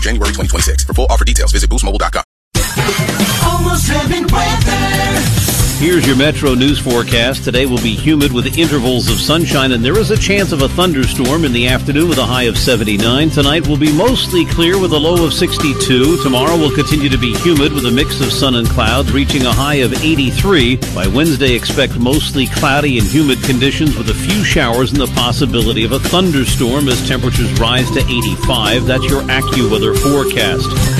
January 2026. For full offer details, visit boostmobile.com. Almost Heaven weather. Here's your Metro News forecast. Today will be humid with intervals of sunshine, and there is a chance of a thunderstorm in the afternoon with a high of 79. Tonight will be mostly clear with a low of 62. Tomorrow will continue to be humid with a mix of sun and clouds, reaching a high of 83. By Wednesday, expect mostly cloudy and humid conditions with a few showers and the possibility of a thunderstorm as temperatures rise to 85. That's your AccuWeather forecast.